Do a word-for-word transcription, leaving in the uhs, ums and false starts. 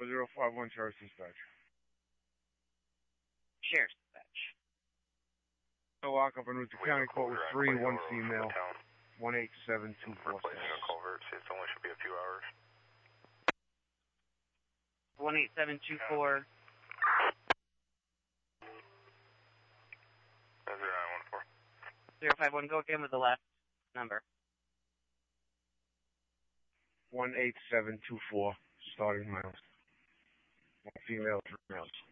four zero five one Sheriff's Dispatch. Sheriff's Dispatch. A lock up en route to County Court with three, one female, one eight seven two four six. Replacing a culvert, it only should be a few hours. one eight seven two four. zero nine one four. zero five one, go again with the last number. one eight seven two four, starting miles. One female, three males.